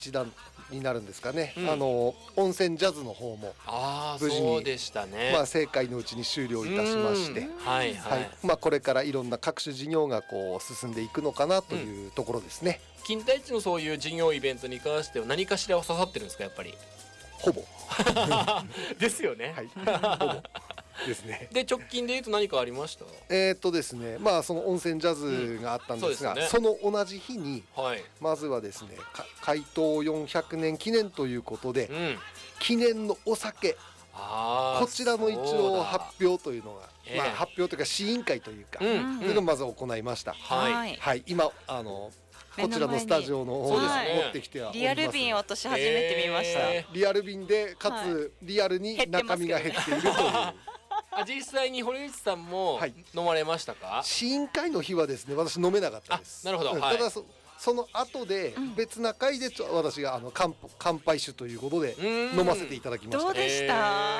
一段になるんですかね、 うん温泉ジャズの方も無事にそうでしたね。 正解のうちに終了いたしまして、 はいはい、 これからいろんな各種事業がこう進んでいくのかなというところですね。 金田一のそういう事業イベントに関しては何かしらは刺さってるんですか、やっぱり。 ほぼですよね。 はいほぼですね。 で直近で言うと何かありました？ ですね、その温泉ジャズがあったんですが、その同じ日に、まずはですね、開湯400年記念ということで、記念のお酒、こちらの一応発表というのが、発表というか試飲会というか、というのをまず行いました。今こちらのスタジオの方に持ってきてはおります。 リアル瓶を私初めて見ました。 リアル瓶でかつリアルに中身が減っているという。 実際に堀内さんも飲まれましたか？ 試飲会の日はですね、私飲めなかったです。 なるほど。 ただその後で別な会で私が乾杯酒ということで飲ませていただきました。 どうでした？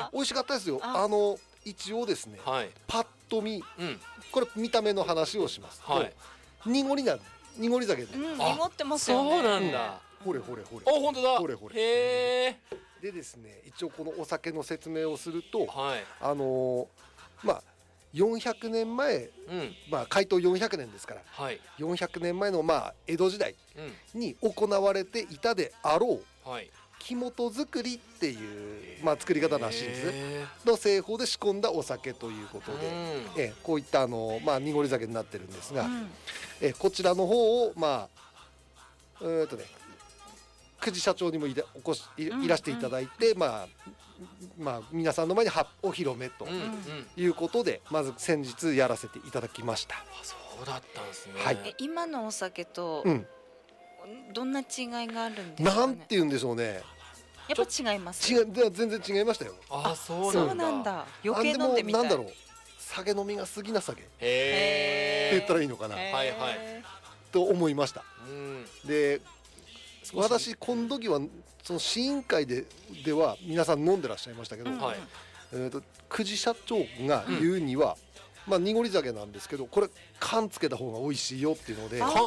美味しかったですよ。一応ですね、パッと見、これ見た目の話をしますと、濁り酒で、 濁ってますよね。 そうなんだ。 ほれほれほれ。 本当だ。 ほれほれ。でですね、一応このお酒の説明をすると、400年前、開湯400年ですから、400年前の江戸時代に行われていたであろう木本作りっていう作り方らしいんですの製法で仕込んだお酒ということで、こういった濁り酒になってるんですが、こちらの方を久慈社長にもいらしていただいて、皆さんの前にお披露目ということで、まず先日やらせていただきました。 そうだったんですね。 今のお酒とどんな違いがあるんですかね。 なんて言うんでしょうね。 やっぱ違います。 全然違いましたよ。 そうなんだ。余計飲んでみたい。 なんだろう、酒飲みが好きな酒って言ったらいいのかなと思いました。で、私この時はその試飲会では皆さん飲んでらっしゃいましたけど、久慈社長が言うには、濁り酒なんですけど、これ缶つけた方が美味しいよっていうので、 なん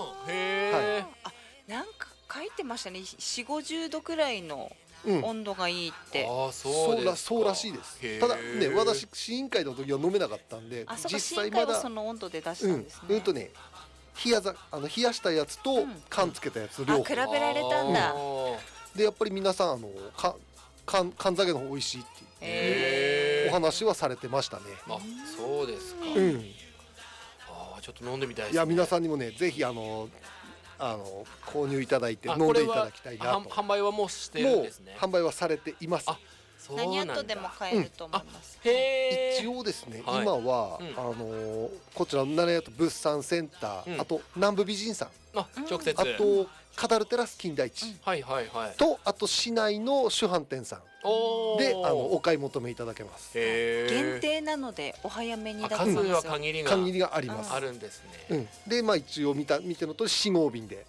か書いてましたね。4、50度くらいの温度がいいって。 そうらしいです。ただね、私試飲会の時は飲めなかったんで、 実際まだその温度で出したんですね。 冷やしたやつと缶つけたやつ両方比べられたんだ。 でやっぱり皆さん缶酒の方が美味しいっていうお話はされてましたね。 そうですか。ちょっと飲んでみたいですね。 いや、皆さんにもね、ぜひ購入いただいて飲んでいただきたいなと。 販売はもうしてるんですね。 もう販売はされています。 何後でも買えると思います。 一応ですね、今はこちら奈良屋と物産センター、あと南部美人さん、 直接、 あとカダルテラス金田一と、あと市内の主販店さんでお買い求めいただけます。 限定なのでお早めにだと数は限りがあります。 あるんですね。 で一応見てのと4合瓶で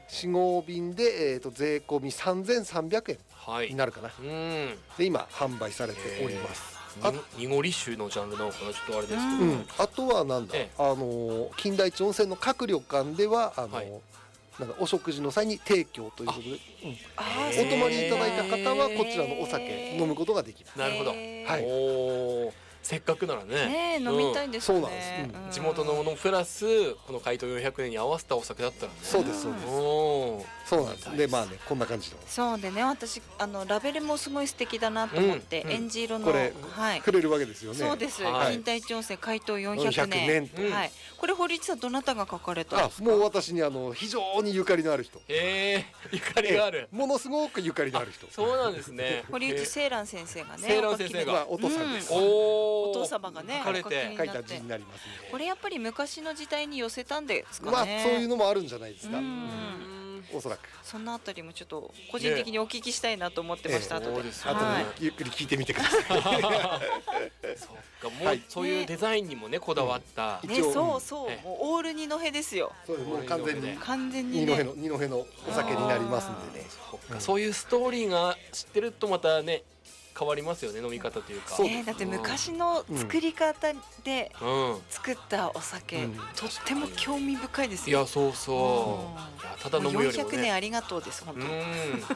税込み3300円になるかな。で今販売されております。 濁り酒のジャンルなのかな、ちょっとあれですけど、 あとはなんだ、金田一温泉の各旅館ではお食事の際に提供ということで、お泊まりいただいた方はこちらのお酒飲むことができます。 なるほど。せっかくならね、 飲みたいんですよね。 そうなんです。 地元のものプラスこの開湯400年に合わせたお酒だったらね。 そうです。そうなんです。でこんな感じの。 そうでね、私ラベルもすごい素敵だなと思って、エンジ色のこれくれるわけですよね。 そうです。金田一温泉開湯400年。これ堀内さんどなたが書かれたんですか？ もう私に非常にゆかりのある人。 ゆかりがある。 ものすごくゆかりのある人。 そうなんですね。 堀内清蘭先生がね。 清蘭先生がお父さんです。 お父様がね書いた字になりますね。 これやっぱり昔の時代に寄せたんですかね。 そういうのもあるんじゃないですか。おそらくそのあたりもちょっと個人的にお聞きしたいなと思ってました。後でゆっくり聞いてみてください。 そうか、もうそういうデザインにもねこだわったね。そうもうオール二戸ですよ。 もう完全に二戸のお酒になりますんでね。 そういうストーリーが知ってるとまたね変わりますよね、飲み方というか。 だって昔の作り方で作ったお酒、とっても興味深いですよ。 いやそうそう。ただ飲むよりもね。 400年ありがとうです本当。